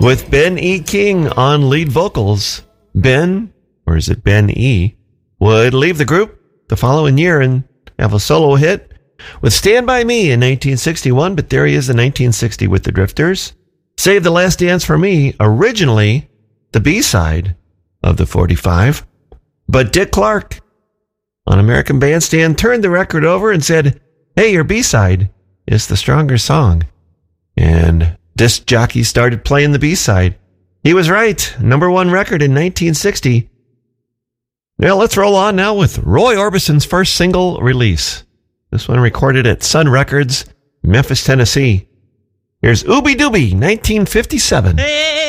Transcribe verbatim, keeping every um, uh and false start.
with Ben E. King on lead vocals. Ben, or is it Ben E., would leave the group the following year and have a solo hit with Stand By Me in nineteen sixty-one, but there he is in nineteen sixty with the Drifters. Save the Last Dance for Me, originally the B-side of the forty-five. But Dick Clark on American Bandstand turned the record over and said, hey, your B-side is the stronger song. And disc jockeys started playing the B-side. He was right. Number one record in nineteen sixty. Now let's roll on now with Roy Orbison's first single release. This one recorded at Sun Records, Memphis, Tennessee. Here's Ooby Dooby, nineteen fifty-seven. Hey.